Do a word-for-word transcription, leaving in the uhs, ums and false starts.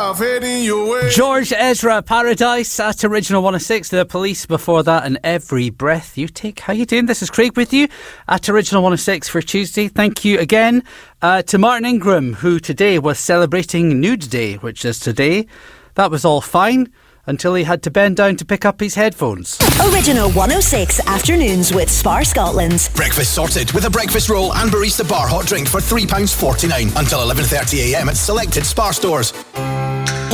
south, heading your way. George Ezra, Paradise at Original one oh six. The Police before that, and Every Breath You Take. How you doing? This is Craig with you at Original one oh six for Tuesday. Thank you again uh, to Martin Ingram, who today was celebrating Nude Day, which is today. That was all fine until he had to bend down to pick up his headphones. Original one oh six Afternoons with Spar Scotland. Breakfast sorted with a breakfast roll and barista bar hot drink for three pounds forty-nine until eleven thirty a m at selected Spar stores.